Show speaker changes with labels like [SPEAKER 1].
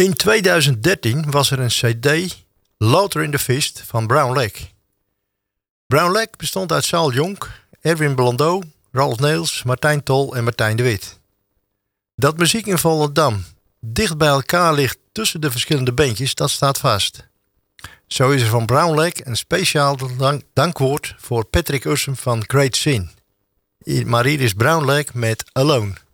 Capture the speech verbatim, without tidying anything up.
[SPEAKER 1] In tweeduizend dertien was er een cd, Louter in the Fist, van Brown Leg. Brown Leg bestond uit Saul Jonk, Erwin Blondeau, Ralph Neels, Martijn Tol en Martijn de Wit. Dat muziek in Volendam dicht bij elkaar ligt tussen de verschillende bandjes, dat staat vast. Zo is er van Brown Leg een speciaal dank- dankwoord voor Patrick Ussum van Great Scene. Maar hier is Brown Leg met Alone.